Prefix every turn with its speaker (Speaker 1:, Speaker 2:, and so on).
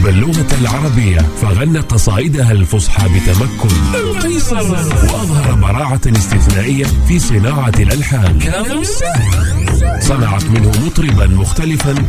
Speaker 1: يفهم اللغة العربية، فغنى قصائدها الفصحى بتمكن، وأظهر براعة استثنائية في صناعة الألحان. صنعت منه مطربا مختلفا